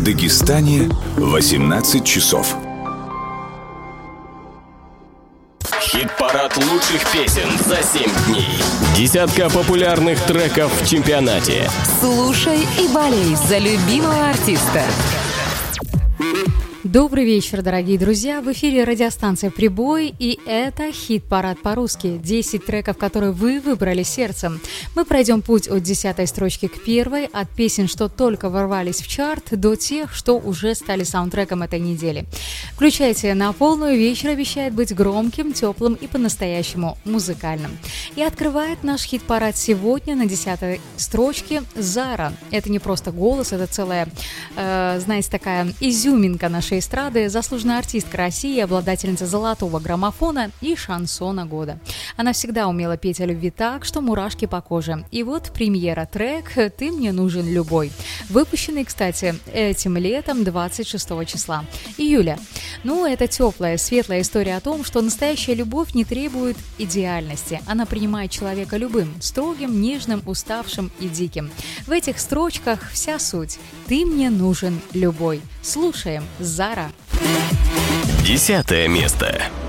Дагестане 18 часов. Хит-парад лучших песен за 7 дней. Десятка популярных треков в чемпионате. Слушай и болей за любимого артиста. Добрый вечер, дорогие друзья! В эфире радиостанция «Прибой», и это хит-парад по-русски. 10 треков, которые вы выбрали сердцем. Мы пройдем путь от 10-й строчки к 1-й, от песен, что только ворвались в чарт, до тех, что уже стали саундтреком этой недели. Включайте на полную, вечер обещает быть громким, теплым и по-настоящему музыкальным. И открывает наш хит-парад сегодня на 10-й строчке Зара. Это не просто голос, это целая, знаете, такая изюминка нашей эстрады, заслуженная артистка России, обладательница золотого граммофона и шансона года. Она всегда умела петь о любви так, что мурашки по коже. И вот премьера трек «Ты мне нужен любой», выпущенный, кстати, этим летом 26 числа июля. Ну, это теплая, светлая история о том, что настоящая любовь не требует идеальности. Она принимает человека любым, строгим, нежным, уставшим и диким. В этих строчках вся суть. «Ты мне нужен любой». Слушаем. Зара. 10 место.